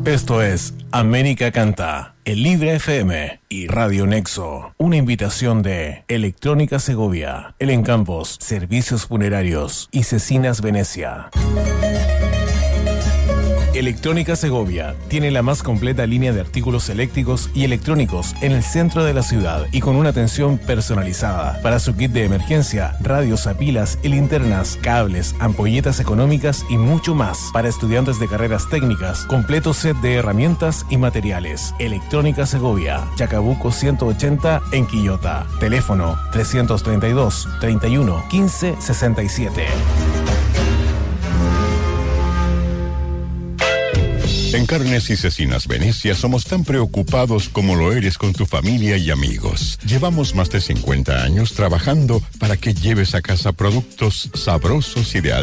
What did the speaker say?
Esto es América Canta, el Libre FM y Radio Nexo. Una invitación de Electrónica Segovia, El Encampos, Servicios Funerarios y Cecinas Venecia. Electrónica Segovia tiene la más completa línea de artículos eléctricos y electrónicos en el centro de la ciudad y con una atención personalizada para su kit de emergencia, radios a pilas y linternas, cables, ampolletas económicas y mucho más para estudiantes de carreras técnicas, completo set de herramientas y materiales. Electrónica Segovia, Chacabuco 180 en Quillota. Teléfono 332 31 15 67. En Carnes y Cecinas Venecia somos tan preocupados como lo eres con tu familia y amigos. Llevamos más de 50 años trabajando para que lleves a casa productos sabrosos y de alta